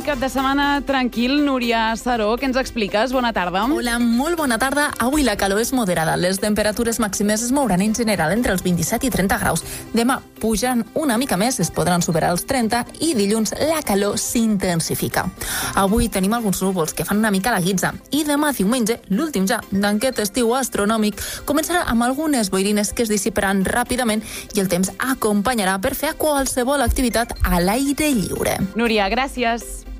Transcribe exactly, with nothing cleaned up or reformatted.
Cap de setmana tranquil, Núria Saró, què ens expliques? Bona tarda. Hola, molt bona tarda. Avui la calor és moderada. Les temperatures màximes es mouran en general entre els vint-i-set i trenta graus. Demà pujaran una mica més, es podran superar els trenta i dilluns la calor s'intensifica. Avui tenim alguns núvols que fan una mica la guitza i demà diumenge, l'últim ja d'aquest estiu astronòmic, començarà amb algunes boirines que es dissiparan ràpidament i el temps acompanyarà per fer qualsevol activitat a l'aire lliure. Núria, gràcies.